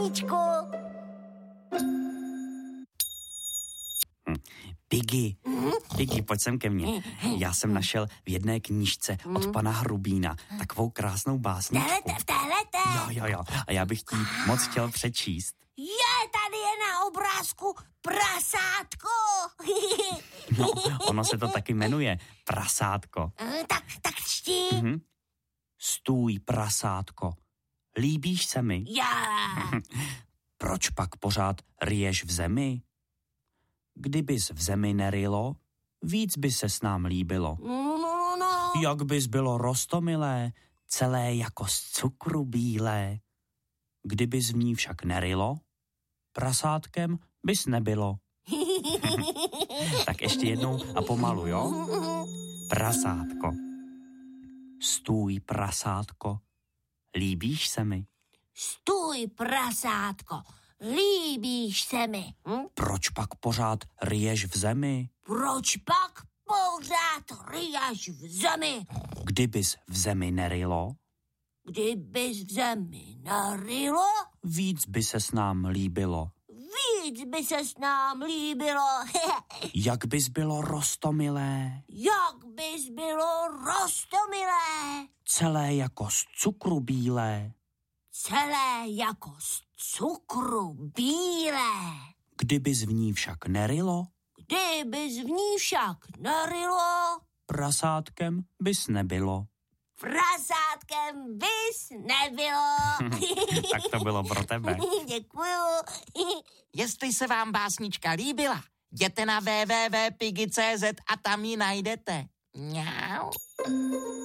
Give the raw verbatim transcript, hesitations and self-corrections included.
Piggy, Piggy, pojď sem ke mně. Já jsem našel v jedné knížce od pana Hrubína takovou krásnou básničku. V téhlete? Jo, jo, jo. A já bych ti moc chtěl přečíst. Je, tady je na obrázku prasátko. No, ono se to taky jmenuje prasátko. tak, tak čti. Mhm. Stůj, prasátko. Líbíš se mi? Já. Proč pak pořád ryješ v zemi? Kdybys v zemi nerylo, víc by se s nám líbilo. No, no, no. Jak bys bylo roztomilé, celé jako z cukru bílé. Kdybys v ní však nerylo, prasátkem bys nebylo. Tak ještě jednou a pomalu, jo? Prasátko. Stůj, prasátko. Líbíš se mi? Stůj, prasátko. Líbíš se mi. Hm? Proč pak pořád ryješ v zemi? Proč pak pořád ryješ v zemi? Kdybys v zemi nerylo, Kdybys v zemi narylo, víc by se s nám líbilo. víc by se s nám líbilo. Jak bys bylo roztomilé, Jak bys bylo roztomilé. celé jako z cukru bílé. Celé jako z cukru bílé. Kdybys v ní však nerylo, Kdybys v ní však narylo, prasátkem bys nebylo. prasátkem bys nebylo. Tak to bylo pro tebe. Děkuju. Jestli se vám básnička líbila, jděte na w w w tečka piggy tečka c z a tam ji najdete. Mňau.